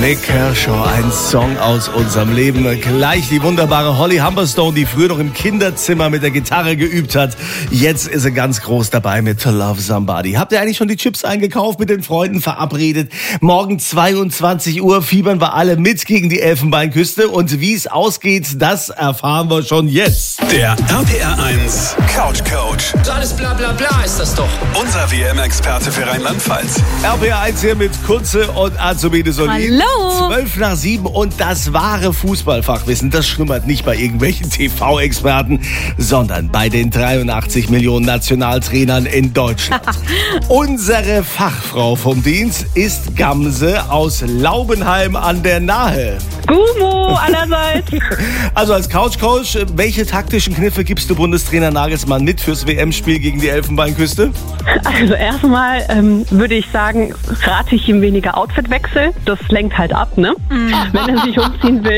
Nick Kershaw, ein Song aus unserem Leben. Gleich die wunderbare Holly Humberstone, die früher noch im Kinderzimmer mit der Gitarre geübt hat. Jetzt ist sie ganz groß dabei mit To Love Somebody. Habt ihr eigentlich schon die Chips eingekauft, mit den Freunden verabredet? Morgen 22 Uhr fiebern wir alle mit gegen die Elfenbeinküste. Und wie es ausgeht, das erfahren wir schon jetzt. Der RPR 1 Couch Coach. Alles bla bla bla ist das doch. Unser WM-Experte für Rheinland-Pfalz. RPR 1 hier mit Kunze und Azubine Solin. Hallo. 12:07 und das wahre Fußballfachwissen, das schlummert nicht bei irgendwelchen TV-Experten, sondern bei den 83 Millionen Nationaltrainern in Deutschland. Unsere Fachfrau vom Dienst ist Gamse aus Laubenheim an der Nahe. Gummo allerseits. Also als Couch-Coach, welche taktischen Kniffe gibst du Bundestrainer Nagelsmann mit fürs WM-Spiel gegen die Elfenbeinküste? Also erstmal würde ich sagen, rate ich ihm weniger Outfitwechsel. Das lenkt halt ab, ne? Wenn er sich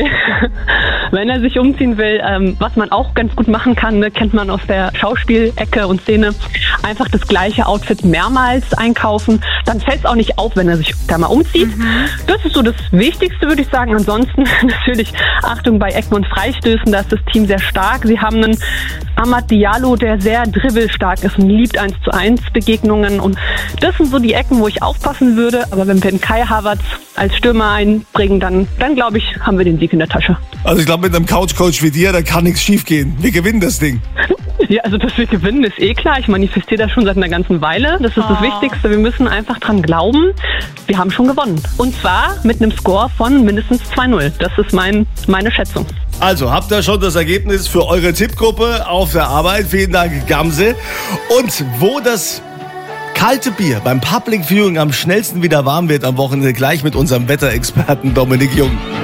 umziehen will. Was man auch ganz gut machen kann, ne, kennt man aus der Schauspielecke und Szene, einfach das gleiche Outfit mehrmals einkaufen. Dann fällt es auch nicht auf, wenn er sich da mal umzieht. Das ist so das Wichtigste, würde ich sagen. Ansonsten natürlich Achtung bei Ecken und Freistößen, da ist das Team sehr stark. Sie haben einen Amad Diallo, der sehr dribbelstark ist und liebt 1:1 Begegnungen. Und das sind so die Ecken, wo ich aufpassen würde. Aber wenn wir den Kai Havertz als Stürmer einbringen, dann glaube ich, haben wir den Sieg in der Tasche. Also ich glaube, mit einem Couch-Coach wie dir, da kann nichts schief gehen. Wir gewinnen das Ding. Ja, also dass wir gewinnen, ist eh klar. Ich manifestiere das schon seit einer ganzen Weile. Das ist das Wichtigste. Wir müssen einfach dran glauben, wir haben schon gewonnen. Und zwar mit einem Score von mindestens 2:0. Das ist meine Schätzung. Also, habt ihr schon das Ergebnis für eure Tippgruppe auf der Arbeit? Vielen Dank, Gamse. Und wo das kalte Bier beim Public Viewing am schnellsten wieder warm wird am Wochenende, gleich mit unserem Wetterexperten Dominik Jung.